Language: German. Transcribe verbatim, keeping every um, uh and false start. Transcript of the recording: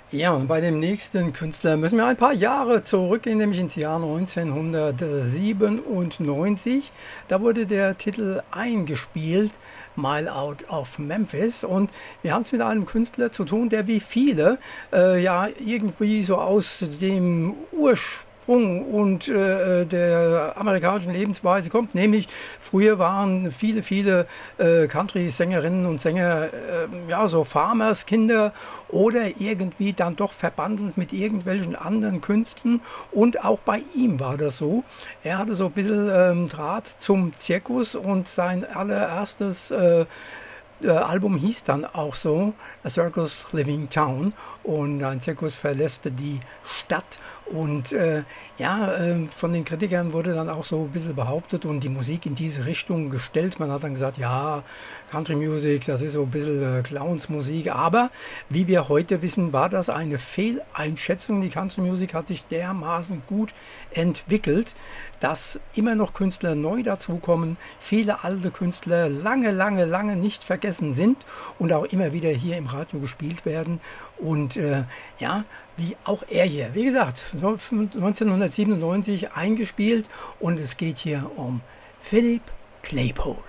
Ja, und bei dem nächsten Künstler müssen wir ein paar Jahre zurückgehen, nämlich ins Jahr neunzehnhundertsiebenundneunzig. Da wurde der Titel eingespielt, Mile Out of Memphis. Und wir haben es mit einem Künstler zu tun, der wie viele äh, ja irgendwie so aus dem Ursprung und äh, der amerikanischen Lebensweise kommt. Nämlich früher waren viele, viele äh, Country-Sängerinnen und Sänger äh, ja so Farmerskinder oder irgendwie dann doch verbandelt mit irgendwelchen anderen Künsten. Und auch bei ihm war das so. Er hatte so ein bisschen ähm, Draht zum Zirkus und sein allererstes äh, äh, Album hieß dann auch so, A Circus Living Town, und ein Zirkus verlässt die Stadt. Und äh, ja, äh, von den Kritikern wurde dann auch so ein bisschen behauptet und die Musik in diese Richtung gestellt. Man hat dann gesagt, ja, Country Music, das ist so ein bisschen äh, Clownsmusik. Aber wie wir heute wissen, war das eine Fehleinschätzung. Die Country Music hat sich dermaßen gut entwickelt, dass immer noch Künstler neu dazukommen, viele alte Künstler lange, lange, lange nicht vergessen sind und auch immer wieder hier im Radio gespielt werden. Und äh, ja, wie auch er hier. Wie gesagt, neunzehnhundertsiebenundneunzig eingespielt, und es geht hier um Philip Claypool.